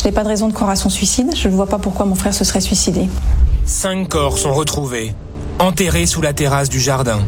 n'ai pas de raison de croire à son suicide. Je ne vois pas pourquoi mon frère se serait suicidé. 5 corps sont retrouvés, enterrés sous la terrasse du jardin.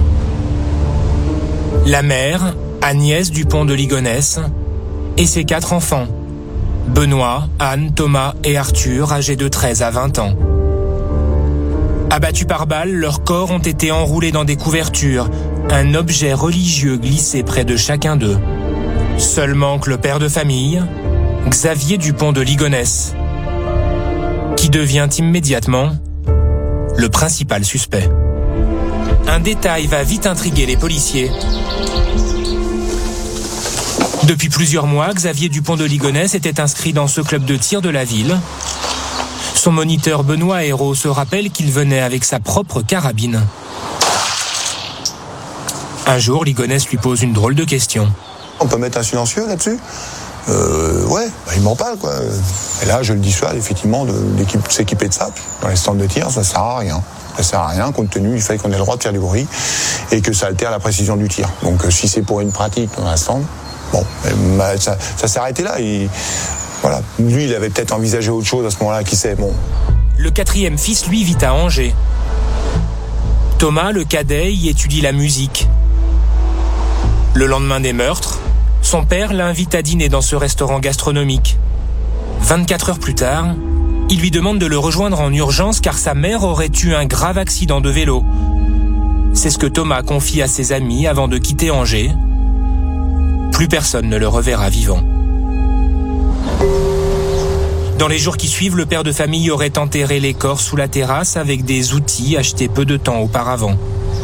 La mère, Agnès Dupont de Ligonnès, et ses 4 enfants, Benoît, Anne, Thomas et Arthur, âgés de 13 à 20 ans. Abattus par balles, leurs corps ont été enroulés dans des couvertures, un objet religieux glissé près de chacun d'eux. Seul manque le père de famille, Xavier Dupont de Ligonnès, qui devient immédiatement le principal suspect. Un détail va vite intriguer les policiers. Depuis plusieurs mois, Xavier Dupont de Ligonnès était inscrit dans ce club de tir de la ville. Son moniteur Benoît Hérault se rappelle qu'il venait avec sa propre carabine. Un jour, Ligonnès lui pose une drôle de question. On peut mettre un silencieux là-dessus ? Il m'en parle, quoi. Et là, je le dissuade, effectivement, de s'équiper de ça. Dans les stands de tir, ça sert à rien. Ça sert à rien, compte tenu du fait qu'on ait le droit de faire du bruit et que ça altère la précision du tir. Donc, si c'est pour une pratique dans un stand, ça s'est arrêté là. Voilà. Lui, il avait peut-être envisagé autre chose à ce moment-là, qui sait, bon. Le 4e fils, lui, vit à Angers. Thomas, le cadet, y étudie la musique. Le lendemain des meurtres, son père l'invite à dîner dans ce restaurant gastronomique. 24 heures plus tard, il lui demande de le rejoindre en urgence car sa mère aurait eu un grave accident de vélo. C'est ce que Thomas confie à ses amis avant de quitter Angers. Plus personne ne le reverra vivant. Dans les jours qui suivent, le père de famille aurait enterré les corps sous la terrasse avec des outils achetés peu de temps auparavant.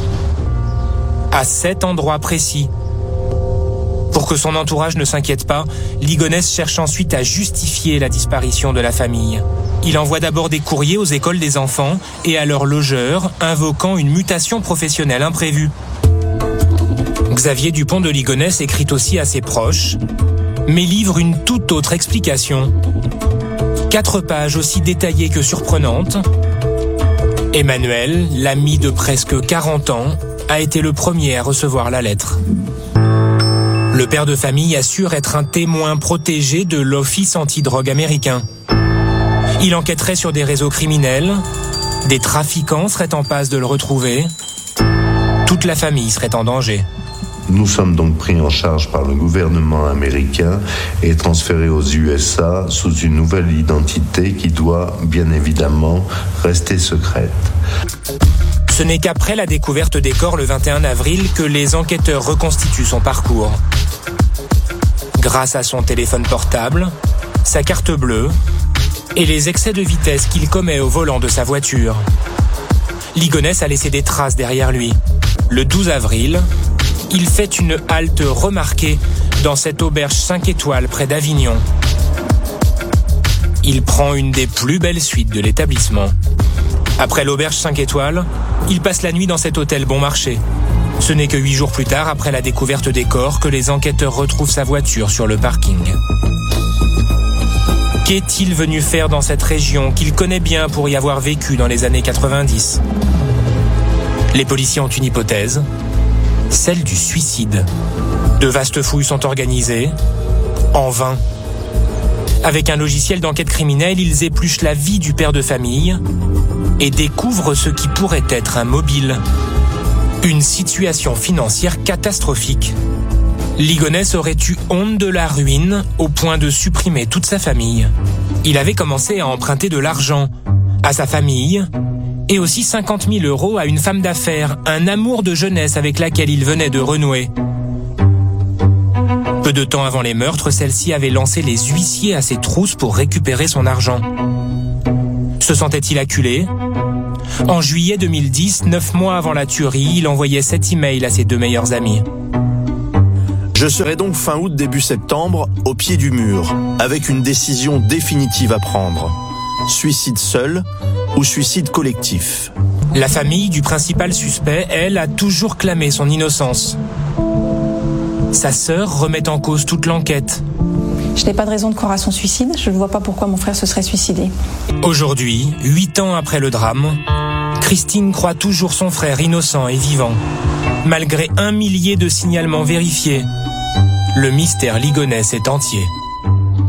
À 7 endroits précis. Pour que son entourage ne s'inquiète pas, Ligonnès cherche ensuite à justifier la disparition de la famille. Il envoie d'abord des courriers aux écoles des enfants et à leurs logeurs, invoquant une mutation professionnelle imprévue. Xavier Dupont de Ligonnès écrit aussi à ses proches, mais livre une toute autre explication. 4 pages aussi détaillées que surprenantes. Emmanuel, l'ami de presque 40 ans, a été le premier à recevoir la lettre. Le père de famille assure être un témoin protégé de l'Office antidrogue américain. Il enquêterait sur des réseaux criminels, des trafiquants seraient en passe de le retrouver, toute la famille serait en danger. Nous sommes donc pris en charge par le gouvernement américain et transférés aux USA sous une nouvelle identité qui doit, bien évidemment, rester secrète. Ce n'est qu'après la découverte des corps le 21 avril que les enquêteurs reconstituent son parcours. Grâce à son téléphone portable, sa carte bleue et les excès de vitesse qu'il commet au volant de sa voiture. Ligonnès a laissé des traces derrière lui. Le 12 avril, il fait une halte remarquée dans cette auberge 5 étoiles près d'Avignon. Il prend une des plus belles suites de l'établissement. Après l'auberge 5 étoiles, il passe la nuit dans cet hôtel bon marché. Ce n'est que 8 jours plus tard, après la découverte des corps, que les enquêteurs retrouvent sa voiture sur le parking. Qu'est-il venu faire dans cette région qu'il connaît bien pour y avoir vécu dans les années 90 ? Les policiers ont une hypothèse, celle du suicide. De vastes fouilles sont organisées, en vain. Avec un logiciel d'enquête criminelle, ils épluchent la vie du père de famille et découvrent ce qui pourrait être un mobile. Une situation financière catastrophique. Ligonnès aurait eu honte de la ruine au point de supprimer toute sa famille. Il avait commencé à emprunter de l'argent à sa famille et aussi 50 000 € à une femme d'affaires, un amour de jeunesse avec laquelle il venait de renouer. Peu de temps avant les meurtres, celle-ci avait lancé les huissiers à ses trousses pour récupérer son argent. Se sentait-il acculé ? En juillet 2010, 9 mois avant la tuerie, il envoyait 7 emails à ses 2 meilleurs amis. Je serai donc fin août, début septembre, au pied du mur, avec une décision définitive à prendre. Suicide seul ou suicide collectif. La famille du principal suspect, elle, a toujours clamé son innocence. Sa sœur remet en cause toute l'enquête. Je n'ai pas de raison de croire à son suicide. Je ne vois pas pourquoi mon frère se serait suicidé. Aujourd'hui, 8 ans après le drame, Christine croit toujours son frère innocent et vivant. Malgré 1 millier de signalements vérifiés, le mystère Ligonnès est entier.